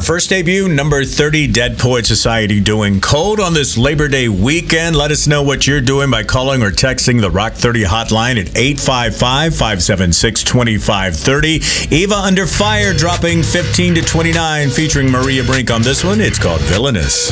first debut, number 30, Dead Poet Society, doing Cold on this Labor Day weekend. Let us know what you're doing by calling or texting the Rock 30 hotline at 855-576-2530. Eva Under Fire dropping 15 to 29, featuring Maria Brink on this one. It's called Villainous.